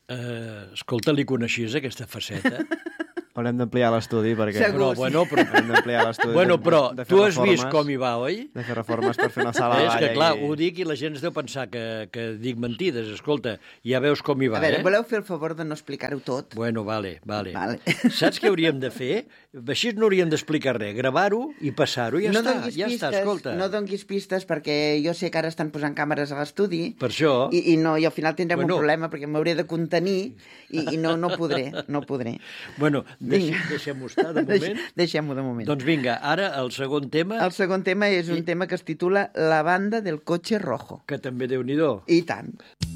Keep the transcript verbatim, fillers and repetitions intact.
Uh, escolta, li coneixies aquesta faceta? Haurem d'ampliar l'estudi perquè... Segur. Però, bueno, però, Haurem d'ampliar l'estudi. bueno, de- però de fer tu has reformes, vist com hi va, oi? De fer reformes per fer una sala de És ball. que, clar, i- ho dic i la gent es deu pensar que, que dic mentides. Escolta, ja veus com hi va, A veure, eh? voleu fer el favor de no explicar-ho tot? Bueno, vale, vale. Vale. Saps què hauríem de fer? Així no hauríem d'explicar res. Gravar-ho i passar-ho. Ja no està, donguis ja pistes, està, escolta. No donguis pistes perquè jo sé que ara estan posant càmeres a l'estudi Per això... i, i, no, i al final tindrem Bueno. un problema perquè m'hauré de contenir i, i no, no podré, no podré. Bueno, deix, Vinga. deixem-ho estar de Deix, moment. deixem-ho de moment. Doncs vinga, ara el segon tema, El segon tema és un tema que es titula La banda del cotxe rojo. que també Déu-n'hi-do. I tant.